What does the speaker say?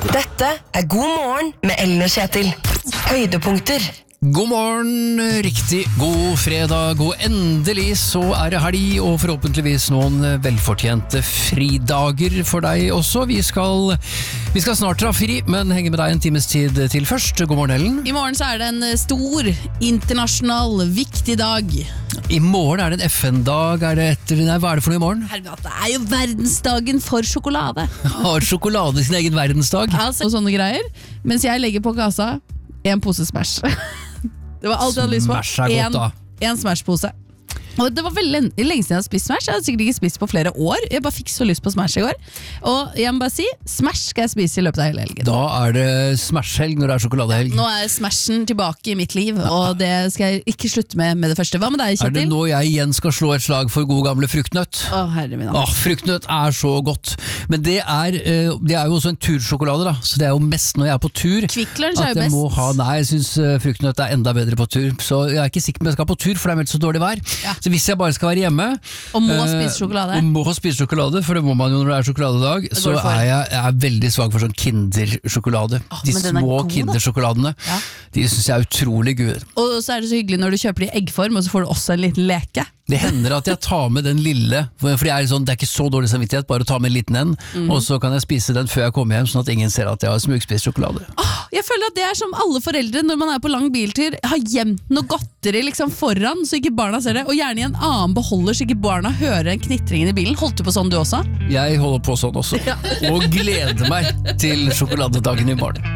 Dette God morgen med Ellen og Kjetil. Høydepunkter. God morgen, riktig god fredag, og endelig så det helg, og forhåpentligvis noen velfortjente fridager for deg også. Vi skal snart dra fri, men henge med deg en times tid til først. God morgen, Ellen. I morgen så det en stor, internasjonal, viktig dag. I morgen det en FN-dag, hva det for noe i morgen? Herregud, det jo verdensdagen for sjokolade. Har sjokolade sin egen verdensdag? Altså, og sånne greier. Mens jeg legger på kassa en pose Smash. Det var alt jeg hadde lyst på. Smash godt da. En Smash-pose. Og det var veldig lenge siden jeg hadde spist Smash. Jeg hadde sikkert ikke spist på flere år. Jeg bare fikk så lyst på Smash i går. Og jeg må bare si, Smash skal jeg spise i løpet av hele helgen. Da det Smash-helg når det sjokoladehelg. Nå Smashen tilbake i mitt liv, og det skal jeg ikke slutte med det første. Hva med deg, Kjetil? Det nå jeg igjen skal slå et slag for god gamle fruktnøtt? Å, herre min andre. Fruktnøtt så godt. Men det jo også en tursjokolade da. Så det jo mest når jeg på tur. Kvikk Lunsj jo best. Nei, jeg synes fruktnøtt enda bedre på tur. Så jeg ikke sikker på om jeg skal på tur, for det meldt så dårlig vær. Ja. Så hvis jeg bare skal være hjemme og må spise sjokolade, for det må man jo når det sjokoladedag, så jeg veldig svag for sånn Kinder-sjokolade. De små Kinder-sjokoladene, de synes jeg utrolig gode. Og så det så hyggelig når du kjøper det i eggform, og så får du også en liten leke. Det hender at jeg tar med den lille, for det det ikke så dårlig samvittighet, bare å ta med en liten en, og så kan jeg spise den før jeg kommer hjem, sånn at ingen ser at jeg har smugspist sjokolade. Jeg føler at det som alle foreldre når man på lang biltur, har gjemt noe godteri liksom foran, så ikke barna ser det, og gjerne i en annen beholder, så ikke barna hører en knitringen i bilen. Holdt du på sånn du også? Jeg holder på sånn også, og gleder meg til sjokoladedagen i morgen.